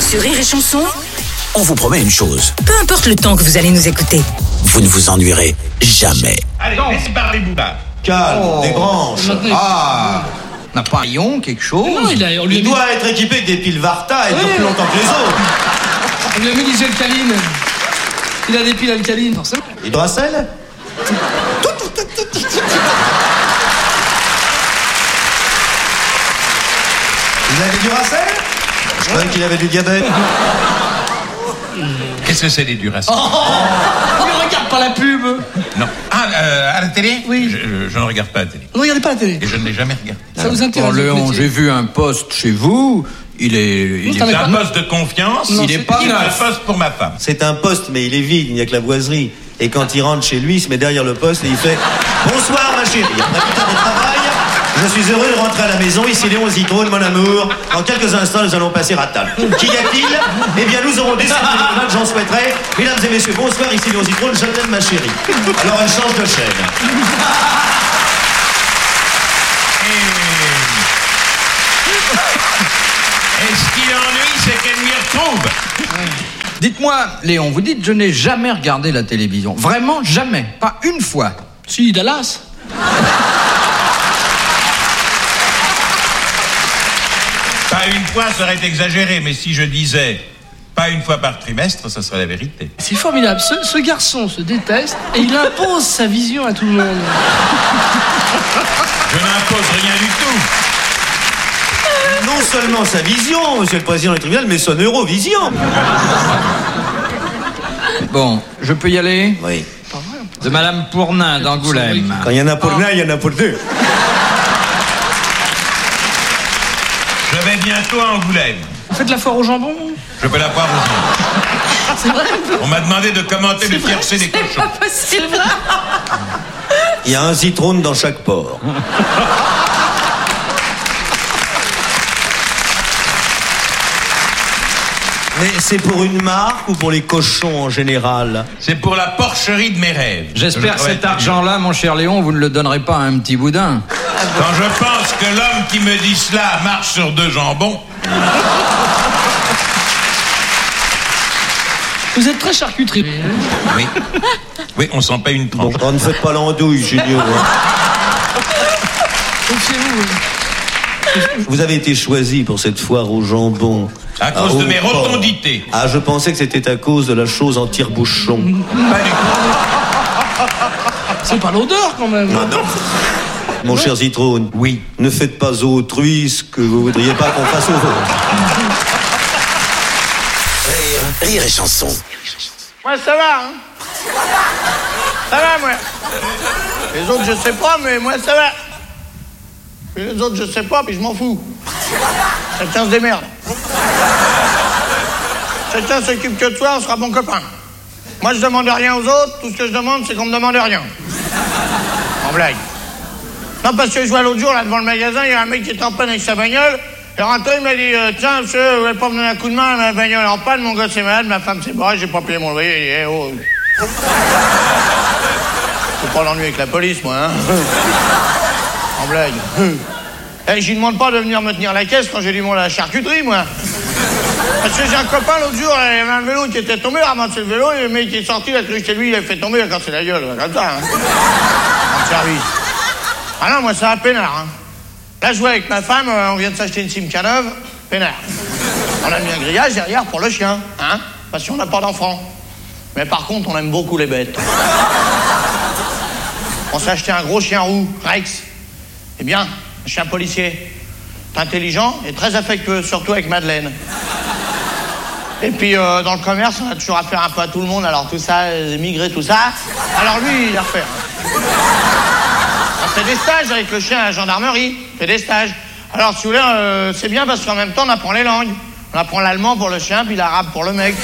Sur Rire et Chanson, On vous promet une chose, peu importe le temps que vous allez nous écouter. vous ne vous ennuierez jamais. Allez, laissez parler Bouba. Calme, des branches. Ah, n'a pas un rayon, quelque chose? Non, Il doit être équipé avec des piles Varta et dure plus longtemps que les autres. On lui a mis des alcalines. Il a des piles alcalines, forcément. Hydracel. Il avait du Racel? Je croyais qu'il avait du diabète. Qu'est-ce que c'est les Duracell? Ne regarde pas la pub. Non. Ah, à la télé? Oui. Je ne regarde pas la télé. Ne regardez pas la télé. Et je ne l'ai jamais regardé. Ça vous intéresse? Léon, votre métier. j'ai vu un poste chez vous. Il est t'en C'est as un pas- poste de confiance. Non, il est c'est- pas Il me neuf. poste pour ma femme. C'est un poste, mais il est vide, il n'y a que la boiserie. Et quand il rentre chez lui, il se met derrière le poste et il fait « Bonsoir, ma chérie. Après 8 heures de travail, je suis heureux de rentrer à la maison. Ici Léon Zitrone, mon amour. Dans quelques instants, nous allons passer à table. Qu'y a-t-il? Eh bien, nous aurons des certificats, j'en souhaiterais. Mesdames et messieurs, bonsoir, ici Léon Zitrone, je t'aime, ma chérie. » Alors, elle change de chaîne. Et ce qui l'ennuie, c'est qu'elle m'y retrouve. Dites-moi, Léon, vous dites je n'ai jamais regardé la télévision. Vraiment jamais. Pas une fois. Si, Dallas. Pas une fois, ça aurait été exagéré, mais si je disais pas une fois par trimestre, ça serait la vérité. C'est formidable. Ce garçon se déteste et il impose sa vision à tout le monde. Je n'impose rien du tout. Non seulement sa vision, monsieur le président du tribunal, mais son Eurovision. Bon, je peux y aller? Oui. De Madame Pournain d'Angoulême. Quand il y en a pour l'un, il y en a pour deux. Je vais bientôt à Angoulême. Vous faites la foire au jambon? Je peux la voir aux C'est vrai? On m'a demandé de commenter le tiercé des cochons. C'est vrai? Il y a un Zitrone dans chaque port. Mais c'est pour une marque ou pour les cochons en général? C'est pour la porcherie de mes rêves. J'espère que Je cet travaille argent-là, mon cher Léon, vous ne le donnerez pas à un petit boudin. Quand je pense que l'homme qui me dit cela marche sur deux jambons, Vous êtes très charcuterie. oui. Oui, on s'en paye une tranche. Bon, ne faites pas l'andouille, Junior. Confiez-vous. Vous avez été choisi pour cette foire au jambon. À cause de au mes port. rotondités. Ah, je pensais que c'était à cause de la chose en tire-bouchon. Pas du tout. C'est pas l'odeur quand même. Ah non. Mon cher Zitrone, Oui. ne faites pas au autrui ce que vous voudriez pas qu'on fasse au vôtre. Rire et Chanson. Moi, ça va, hein? Ça va, moi. Les autres, je sais pas, mais moi, ça va. Puis les autres, je sais pas, puis je m'en fous. Chacun se démerde. Chacun s'occupe que de soi, on sera bon copain. Moi, je demande rien aux autres. Tout ce que je demande, c'est qu'on me demande rien. En blague. Non, parce que je vois l'autre jour, là, devant le magasin, il y a un mec qui est en panne avec sa bagnole. Et rentré, il m'a dit, tiens, monsieur, vous voulez pas me donner un coup de main, ma bagnole est en panne, mon gosse est malade, ma femme s'est barrée, j'ai pas payé mon loyer. Il dit, oh. C'est pas l'ennui avec la police, moi, hein. En blague. Eh, je lui demande pas de venir me tenir la caisse quand j'ai du monde à la charcuterie, moi. Parce que j'ai un copain l'autre jour, il y avait un vélo qui était tombé, il a ramassé le vélo, et le mec qui est sorti, il a cru que c'était lui, il a fait tomber, il a cassé la gueule, comme ça, hein. En service. Ah non, moi, ça va peinard, hein. Là, je vois avec ma femme, on vient de s'acheter une Simca neuve, peinard. On a mis un grillage derrière pour le chien, hein, parce qu'on n'a pas d'enfant. Mais par contre, on aime beaucoup les bêtes. On s'est acheté un gros chien roux, Rex. Eh bien, un chien policier. Intelligent et très affectueux, surtout avec Madeleine. Et puis, dans le commerce, on a toujours affaire un peu à tout le monde, alors tout ça, les émigrés, tout ça. Alors lui, il a refait. On fait des stages avec le chien à la gendarmerie. On fait des stages. Alors, si vous voulez, c'est bien parce qu'en même temps, on apprend les langues. On apprend l'allemand pour le chien, puis l'arabe pour le mec.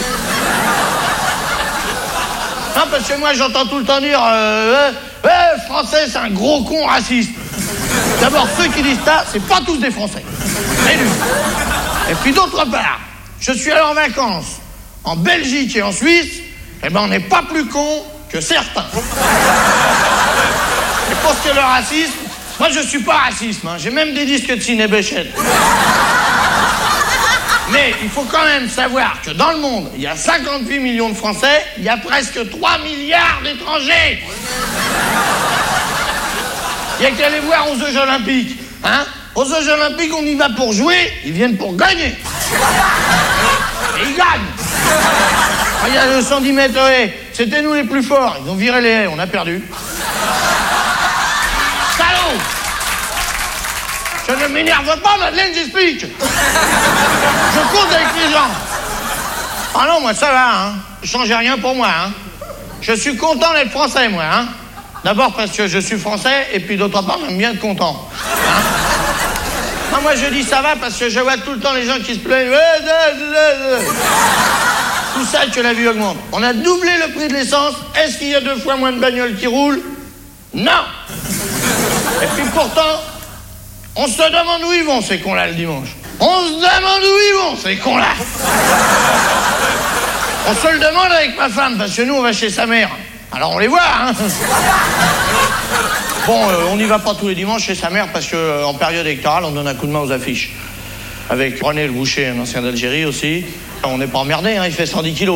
Non, parce que moi, j'entends tout le temps dire Français, c'est un gros con raciste. D'abord, ceux qui disent ça, c'est pas tous des Français. Mais lui. Et puis, d'autre part, je suis allé en vacances en Belgique et en Suisse, eh ben, on n'est pas plus cons que certains. Et pour ce qui est le racisme, moi je suis pas raciste, hein. J'ai même des disques de Ciné Béchette. Mais Mais il faut quand même savoir que dans le monde, il y a 58 millions de Français, il y a presque 3 milliards d'étrangers. Il y a qu'à aller voir aux Jeux Olympiques. Hein? Aux Jeux Olympiques, on y va pour jouer, ils viennent pour gagner. Et ils gagnent. Regarde le 110 mètres haies, c'était nous les plus forts. Ils ont viré les haies, on a perdu. Salaud! Je ne m'énerve pas, Madeleine, j'explique. Je compte avec les gens. Ah non, moi ça va, hein. Ne changez rien pour moi, hein. Je suis content d'être français, moi, hein. D'abord parce que je suis français, et puis d'autre part, j'aime bien être content. Hein. Non, moi je dis ça va parce que je vois tout le temps les gens qui se plaignent. Tout ça que la vie augmente. On a doublé le prix de l'essence. Est-ce qu'il y a 2 fois moins de bagnoles qui roulent? Non. Et puis pourtant, on se demande où ils vont, ces cons-là, le dimanche. On se demande où ils vont, ces cons-là. On se le demande avec ma femme, parce que nous, on va chez sa mère. Alors on les voit, hein. Bon, on n'y va pas tous les dimanches chez sa mère, parce qu'en période électorale, on donne un coup de main aux affiches. Avec René Le Boucher, un ancien d'Algérie aussi. On n'est pas emmerdé, hein, il fait 110 kilos.